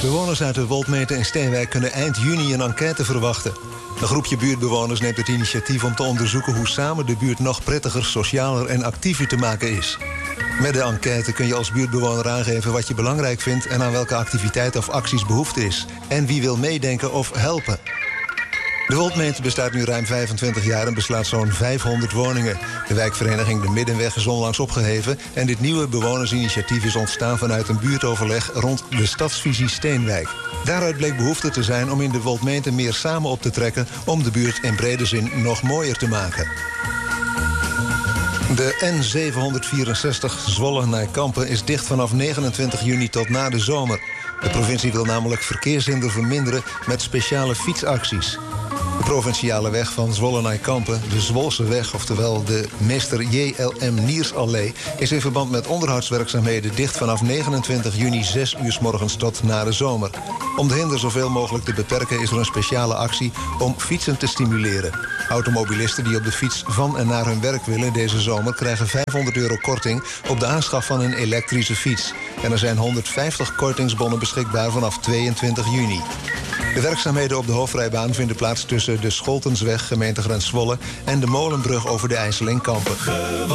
Bewoners uit de Woldmeter en Steenwijk kunnen eind juni een enquête verwachten. Een groepje buurtbewoners neemt het initiatief om te onderzoeken hoe samen de buurt nog prettiger, socialer en actiever te maken is. Met de enquête kun je als buurtbewoner aangeven wat je belangrijk vindt en aan welke activiteiten of acties behoefte is. En wie wil meedenken of helpen. De Woldmeter bestaat nu ruim 25 jaar en beslaat zo'n 500 woningen. De wijkvereniging De Middenweg is onlangs opgeheven en dit nieuwe bewonersinitiatief is ontstaan vanuit een buurtoverleg rond de stadsvisie Steenwijk. Daaruit bleek behoefte te zijn om in de Woldmeter meer samen op te trekken om de buurt in brede zin nog mooier te maken. De N764 Zwolle naar Kampen is dicht vanaf 29 juni tot na de zomer. De provincie wil namelijk verkeershinder verminderen met speciale fietsacties. De provinciale weg van Zwolle naar Kampen, de Zwolseweg, oftewel de Meester J.L.M. Niersallee, is in verband met onderhoudswerkzaamheden dicht vanaf 29 juni 6 uur 's morgens tot na de zomer. Om de hinder zoveel mogelijk te beperken is er een speciale actie om fietsen te stimuleren. Automobilisten die op de fiets van en naar hun werk willen deze zomer krijgen €500 korting op de aanschaf van een elektrische fiets. En er zijn 150 kortingsbonnen beschikbaar vanaf 22 juni. De werkzaamheden op de hoofdrijbaan vinden plaats tussen de Scholtensweg, gemeentegrens Zwolle, en de Molenbrug over de IJssel in Kampen.